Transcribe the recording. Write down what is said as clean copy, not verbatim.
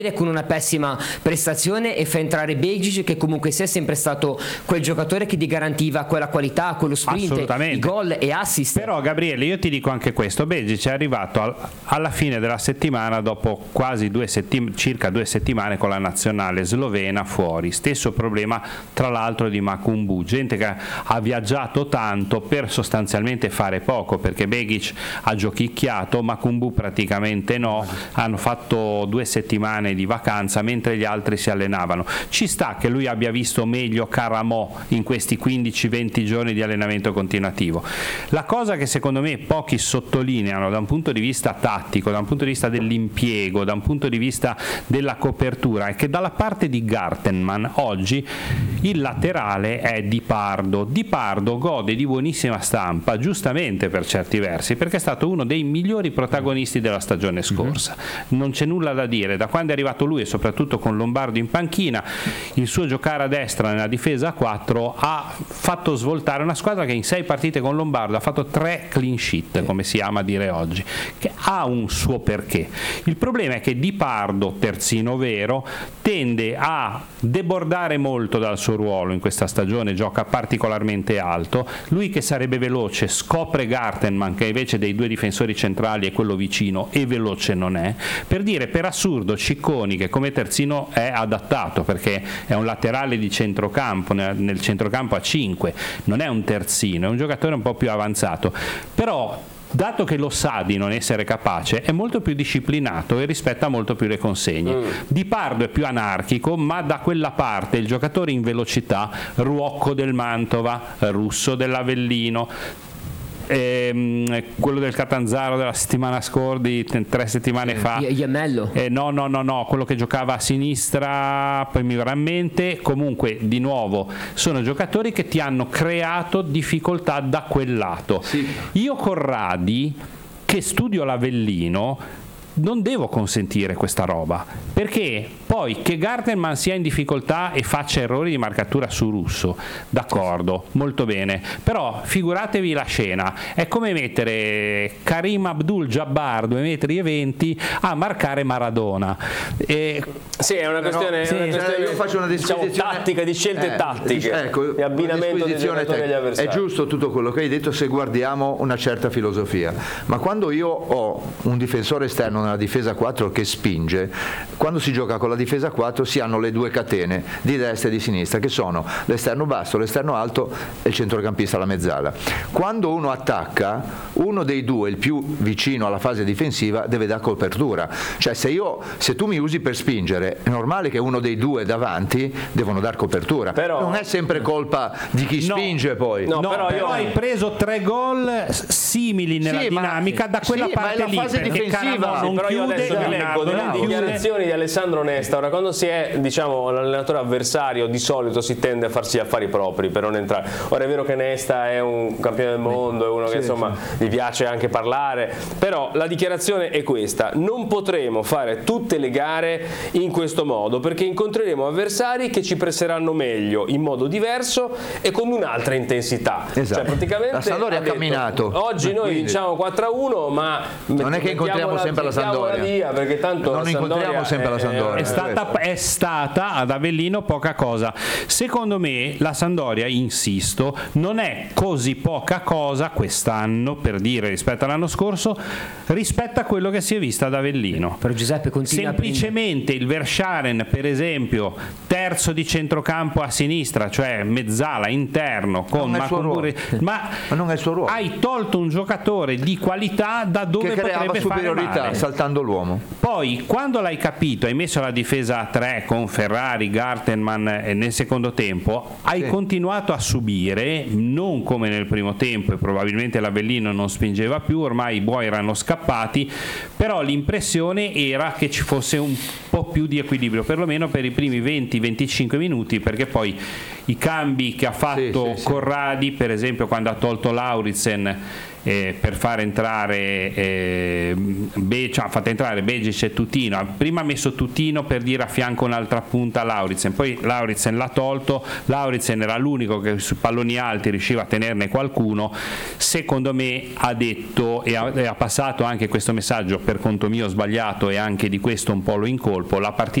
con una pessima prestazione e fa entrare Begic, che comunque sia sempre stato quel giocatore che ti garantiva quella qualità, quello sprint, i gol e assist. Però Gabriele, io ti dico anche questo: Begic è arrivato alla fine della settimana dopo quasi circa 2 settimane con la nazionale slovena fuori, stesso problema tra l'altro di Makumbu, gente che ha viaggiato tanto per sostanzialmente fare poco, perché Begic ha giochicchiato, Makumbu praticamente no, hanno fatto 2 settimane di vacanza mentre gli altri si allenavano. Ci sta che lui abbia visto meglio Karamò in questi 15-20 giorni di allenamento continuativo. La cosa che secondo me pochi sottolineano da un punto di vista tattico, da un punto di vista dell'impiego, da un punto di vista della copertura, è che dalla parte di Gartenmann oggi il laterale è Di Pardo. Di Pardo gode di buonissima stampa, giustamente per certi versi, perché è stato uno dei migliori protagonisti della stagione scorsa. Non c'è nulla da dire, da quando è arrivato lui e soprattutto con Lombardo in panchina, il suo giocare a destra nella difesa a 4 ha fatto svoltare una squadra che in 6 partite con Lombardo ha fatto 3 clean sheet, come si ama dire oggi, che ha un suo perché. Il problema è che Di Pardo, terzino vero, tende a debordare molto dal suo ruolo in questa stagione, gioca particolarmente alto, lui che sarebbe veloce scopre Gartenmann che invece dei 2 difensori centrali è quello vicino e veloce non è, per assurdo Cicconi, che come terzino è adattato perché è un laterale di centrocampo, nel centrocampo a 5, non è un terzino, è un giocatore un po' più avanzato, però dato che lo sa di non essere capace, è molto più disciplinato e rispetta molto più le consegne. Di Pardo è più anarchico, ma da quella parte il giocatore in velocità, Ruocco del Mantova, Russo dell'Avellino, quello del Catanzaro della settimana scorsa, di 3 settimane fa, Iamello, no, quello che giocava a sinistra, poi mi verrà in mente. Comunque di nuovo sono giocatori che ti hanno creato difficoltà da quel lato. Io Corradi, che studio l'Avellino, non devo consentire questa roba, perché poi che Gartenmann sia in difficoltà e faccia errori di marcatura su Russo, d'accordo, molto bene, però figuratevi la scena, è come mettere Karim Abdul-Jabbar 2,20 m a marcare Maradona. Sì, è una questione, io faccio una disquisizione, diciamo, tattica, di scelte tattiche, e abbinamento dei giocatori agli avversari. È giusto tutto quello che hai detto se guardiamo una certa filosofia, ma quando io ho un difensore esterno nella difesa 4 che spinge, quando si gioca con la difesa 4 si hanno le 2 catene di destra e di sinistra, che sono l'esterno basso, l'esterno alto e il centrocampista alla mezzala. Quando uno attacca, uno dei 2, il più vicino alla fase difensiva, deve dare copertura, cioè se tu mi usi per spingere è normale che uno dei 2 davanti devono dar copertura, però non è sempre colpa di chi spinge. Poi però hai preso 3 gol simili nella dinamica da quella parte lì, fase difensiva. Però io adesso vi leggo delle dichiarazioni di Alessandro Nesta. Ora, quando si è, diciamo, l'allenatore avversario, di solito si tende a farsi gli affari propri per non entrare. Ora è vero che Nesta è un campione del mondo, è uno che insomma gli piace anche parlare, però la dichiarazione è questa: non potremo fare tutte le gare in questo modo, perché incontreremo avversari che ci presseranno meglio, in modo diverso e con un'altra intensità. Cioè, praticamente la Sampdoria ha camminato. Oggi noi vinciamo 4-1, ma non è che incontriamo sempre la Sampdoria, via, perché tanto non incontriamo sempre la Sampdoria. È stata ad Avellino poca cosa. Secondo me la Sampdoria, insisto, non è così poca cosa quest'anno, per dire, rispetto all'anno scorso, rispetto a quello che si è vista ad Avellino. Però Giuseppe continua semplicemente il Verscharen, per esempio, terzo di centrocampo a sinistra, cioè mezzala interno con Macumburi, ma non è il suo ruolo. Hai tolto un giocatore di qualità da dove che potrebbe superiorità fare male, saltando l'uomo. Poi quando l'hai capito, hai messo la difesa a 3 con Ferrari, Gartenmann nel secondo tempo, hai continuato a subire, non come nel primo tempo, e probabilmente l'Avellino non spingeva più, ormai i buoi erano scappati, però l'impressione era che ci fosse un po' più di equilibrio, perlomeno per i primi 20-25 minuti, perché poi i cambi che ha fatto Corradi, per esempio quando ha tolto Lauritsen per far entrare fate entrare Begic e Tutino. Prima ha messo Tutino per dire a fianco un'altra punta a Lauritsen, poi Lauritsen l'ha tolto. Lauritsen era l'unico che sui palloni alti riusciva a tenerne qualcuno. Secondo me ha detto e ha passato anche questo messaggio, per conto mio sbagliato, e anche di questo un po' lo incolpo: la partita